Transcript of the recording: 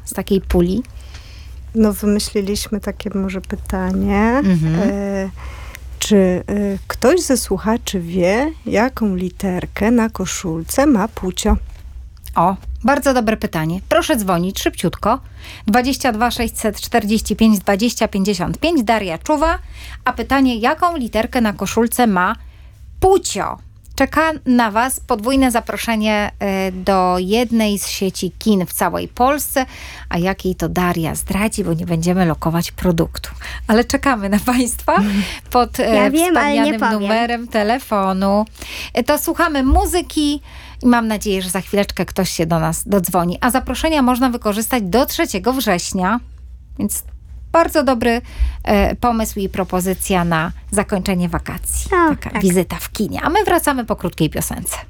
z takiej puli? No wymyśliliśmy takie może pytanie. Czy ktoś ze słuchaczy wie, jaką literkę na koszulce ma Pucio? O, bardzo dobre pytanie. Proszę dzwonić szybciutko. 22 645 20 55. Daria czuwa. A pytanie, jaką literkę na koszulce ma Pucio? Czeka na was podwójne zaproszenie do jednej z sieci kin w całej Polsce. A jakiej to Daria zdradzi, bo nie będziemy lokować produktu. Ale czekamy na państwa pod wspomnianym numerem telefonu. To słuchamy muzyki i mam nadzieję, że za chwileczkę ktoś się do nas dodzwoni. A zaproszenia można wykorzystać do 3 września. Więc bardzo dobry pomysł i propozycja na zakończenie wakacji. Taka wizyta w kinie. A my wracamy po krótkiej piosence.